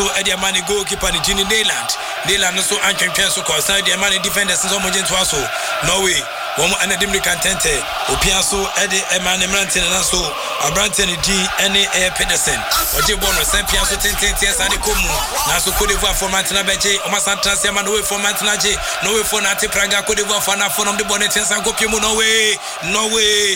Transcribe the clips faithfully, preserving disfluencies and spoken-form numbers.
so Eddie Mani goalkeeper ni Gini Neyland Neyland no so antwentwen so ko san Eddie Mani defenders so mo gentu aso Norway womo anadim kantente opia so Eddie Mani Mranten na so Abranten di ene e Pedersen oje bono san pia so tentente san de komu na so Cote d'Ivoire format na beje o masanta se ma Norway format na je Norway for na te Praga Cote d'Ivoire for na for no de bonnet san go piemu Norway Norway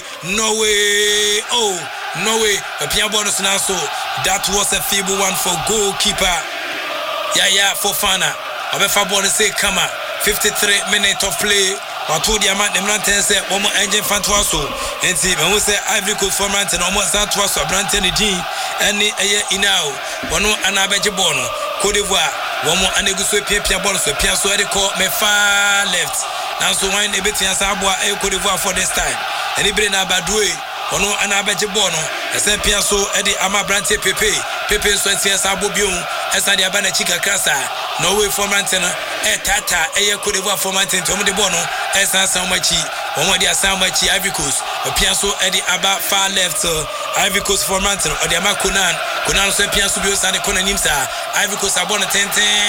Norway oh Norway opia bonus na so that was a feeble one for goalkeeper yeah yeah for Fana obefa ball say come on fifty-three minutes of play I told the amount them Branten say one more engine fan twaso and see when we say Ivory Coast for Branten almost that twaso Branten D any aye inao one anabeje bono Cote d'Ivoire one more aneguso pia pia ball so pia so e call me far left now so when e beti asabwa e Cote d'Ivoire for this time and ibre na badue ono anabeje bono ese pia so e di ama Branten Pepe Pepe so enti asabo bion esa di abana chika krasa Norway for Branten e tata e Cote d'Ivoire for Branten to mo de bono esa san machi omo di asan machi Ivory Coast pia so e di aba far left uh, Ivory Coast for Branten o di ama Konan Konan so pia so bio san de Konan nimsa Ivory Coast abona ten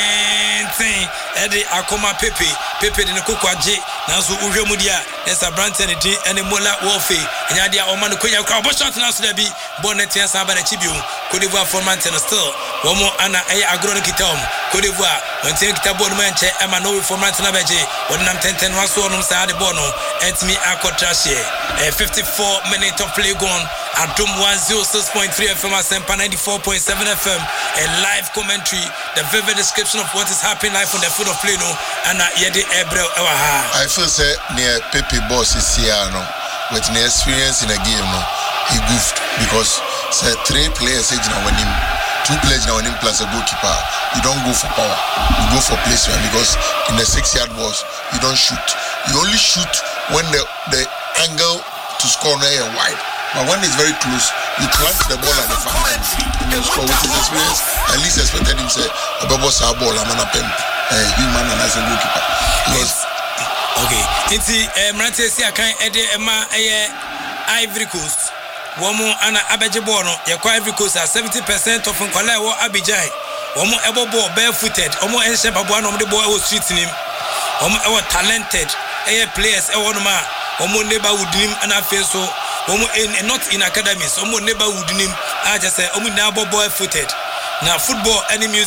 ten ten e di akoma Pepe Pepe de kokwa je na so uhwe mu dia esa Branten di ene mola warfare nya dia o man ko nya kwa bo shot na so da bi bonnet yen sa ba da chibio Cote d'Ivoire for Branten still womo ana ay agro no kitam Cote d'Ivoire wantin kitabo no manche e ma no for Branten na beje wonam ten ten waso no sa de bono etmi akotrashe eh fifty-four minutes of play gone Adum one oh six point three F M Asempa ninety-four point seven F M a live commentary the vivid description of what is happening live on the field of play no and yede ebrel ewa ha I feel say near Pepe boss is here no with the experience in a game no he goofed because say three players age now when him two players now when him plus a goalkeeper you don't go for power you go for placement because in the six yard box you don't shoot you only shoot when the the angle to score now wide but when it's very close you plant the ball at the far end and you score with his experience at least expected him say a ball ball I'm an pimp eh human and as a goalkeeper because okay it's eh Mranten see akan ede ema eh Ivory Coast womo ana abeje ball no ye kwa Ivory Coast at seventy percent of nkwala wo Abidjan womo ebo ball barefooted womo enhye babo na womo de ball wo street nim womo ewo talented eh players ewo no ma womo neighborhood nim ana face so womo in not in academies womo neighborhood nim a just say womo na ball barefooted na football any